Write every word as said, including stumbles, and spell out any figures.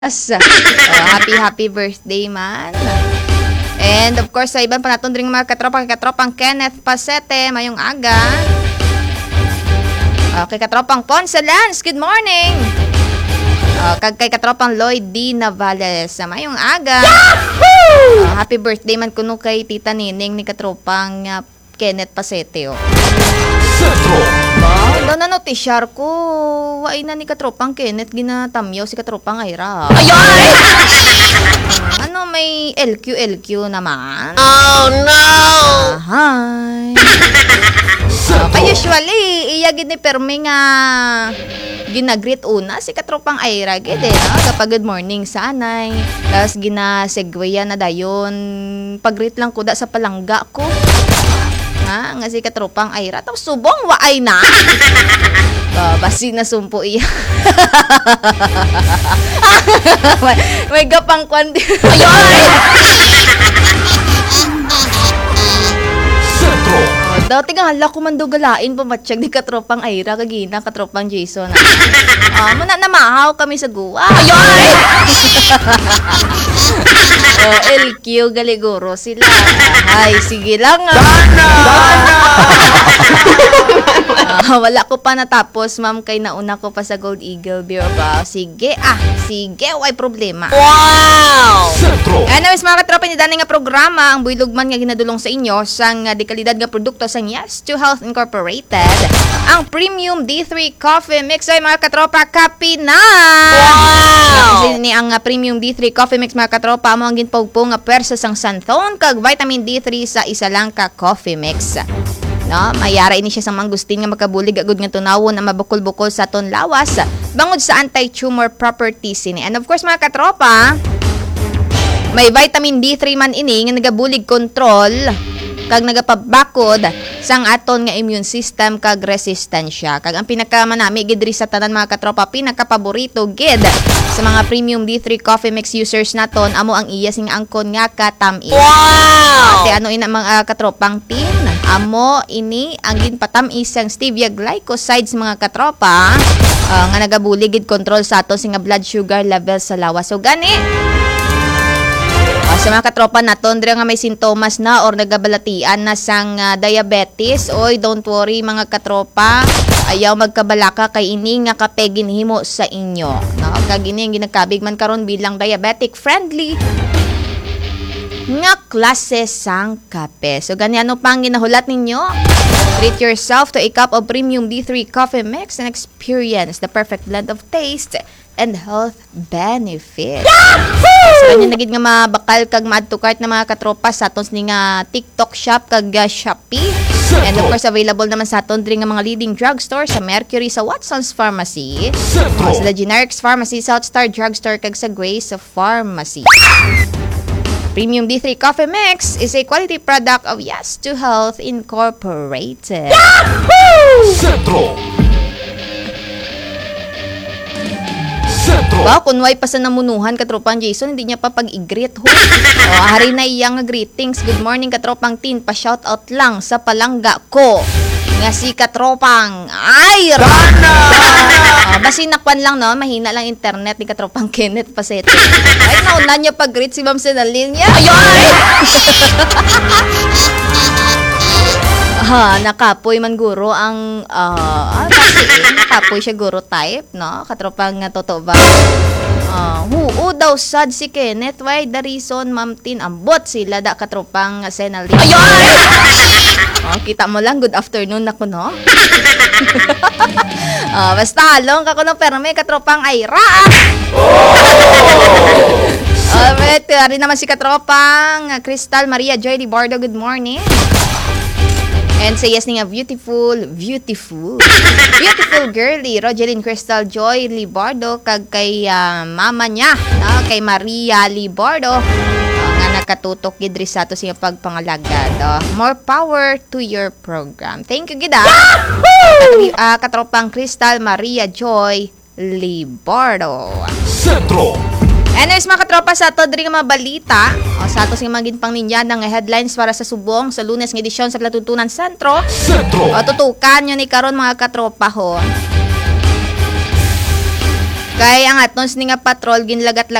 So, happy happy birthday man. And of course, sa ibang panatong ring mga katropang katropang Kenneth Pasete, mayong aga. Okay, katropang Ponce Lance, good morning. Uh, kag kay katropang Lloyd D. Navales, mayong aga. Uh, happy birthday man kuno kay Tita Nining ni katropang uh, Kenneth Pasete. Oh. Wow, daw na notisyar ko. Waay na ni katropang Kenneth ginatamyaw si katropang Ira. Ayoy! Uh, ano, may L Q L Q naman? Oh no! Uh, hi! Uh, kay usually, iya gid ni Permi nga ginagreet una si katropang Ira gid eh, no? Kapag good morning sa anay. Tapos ginasegwayan na dayon. Pag-greet lang ko da sa palangga ko. Ha, nga si katropang Ira. Tapos subong waay na. Uh, basi na sumpo iya. may, may gapang kwandi. Ayoy! Oh, dati nga hala ko man do galain pamatsyag ni katropang Ira kagina katropang Jason. Ah, uh, muna na mahaw kami sa guwa. Ayoy! Oh, L Q galiguro sila. Ay, sige lang. Dana! Dana! uh, wala ko pa natapos, ma'am, kay nauna ko pa sa Gold Eagle Beer ba? Sige, ah, sige, way problema. Wow! Anyways, mga katropa, ni dani nga programa, ang buylugman nga ginadulong sa inyo, sang uh, dekalidad nga produkto sa Yes to Health Incorporated, ang Premium D three Coffee Mix ay mga katropa, kapi na! Wow! Kasi ni ang uh, Premium D three Coffee Mix, mga katropa, mo ang ginpugpo nga persa sang santhon, kag vitamin D three sa isa lang ka coffee mix. No, mayara ini siya sa manggustin nga makabulig agud nga tunawon na mabukol-bukol sa ton lawas bangod sa anti-tumor properties ini. And of course, mga katropa, may vitamin D three man ini nga nagabulig control kag nagapabakod sang aton nga immune system kag resistensya. Kag ang pinakamanami gid diri sa tanan, mga katropa, pinakapaborito gid sa mga Premium D three Coffee Mix users naton amo ang iya sing angkon nga katamis. Wow! Ate ano ina mga uh, katropang tin, amo ini ang ginpatamis sang stevia glycosides, mga katropa, uh, nga nagabulig gid control sa aton sing blood sugar level sa lawas. So gani sa mga katropa naton dira nga may sintomas na or nagabalatian na sang uh, diabetes, oy don't worry mga katropa, ayaw magkabalaka kay ini nga kape ginhimo sa inyo, no? Kag ini ang ginakabig man karon bilang diabetic friendly nga klase sang kape. So ganyan pang ginahulat ninyo, treat yourself to a cup of Premium D three Coffee Mix and experience the perfect blend of taste and health benefits. So ganyan nagid nga mabakal kag ma-add to cart na mga katropa sa aton ni nga TikTok shop kag uh, Shopee. And of course, available naman sa aton diri nga mga leading drugstore sa Mercury, sa Watson's Pharmacy, uh, sa The Generics Pharmacy, Southstar Drugstore kag sa Grace Pharmacy. Premium D three Coffee Mix is a quality product of Yes to Health Incorporated. Yahoo! Centro. Centro. Wow, kunway pa sa namunuhan katropang Jason, hindi niya pa pag-i-greet ho. Oh, hari na iyang greetings. Good morning katropang tin, pa-shoutout lang sa palangga ko nga si katropang Ira. Oh, basi nakwan lang no, mahina lang internet ni katropang Kenneth Pasete. Ay, nauna niya pag-greet si Ma'am Senalin niya. Ayoy! Ha, nakapoy man guro ang uh, ah, kasi nakapoy siya guro type, no? Katropang nga totoo ba? Uh, huo daw sad si Kenneth, why the reason, Ma'am Tin, ambot sila da katropang Senalin. Ayoy! Oh, kita mo lang, good afternoon ako, no? uh, basta halong kako no, pero may katropang Ira. Oh, bet, ari naman si katropang Crystal Maria Joy Libardo, good morning. And say yes nga, beautiful, beautiful, beautiful girly, Rogeline Crystal Joy Libardo, kag kay uh, mama niya, no? Kay Maria Libardo, uh, nga nakatutok gidri sa to siya pagpangalagad. Uh, more power to your program. Thank you, gida. Uh, katropang Crystal Maria Joy Libardo. Centro. Anyways, mga katropa, sa ato diri nga mga balita, o sa ato sing magin pang ninya ng headlines para sa subong sa Lunes nga edisyon sa Palatuntunan Sentro. Sentro. O tutukan nyo ni karon mga katropa ho. Kaya ang atons ni nga patrol ginlagat